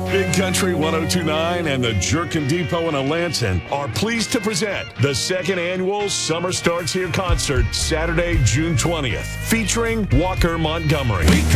Big Country 1029 and the Jerkin Depot in Alanson are pleased to present the second annual Summer Starts Here concert Saturday, June 20th, featuring Walker Montgomery.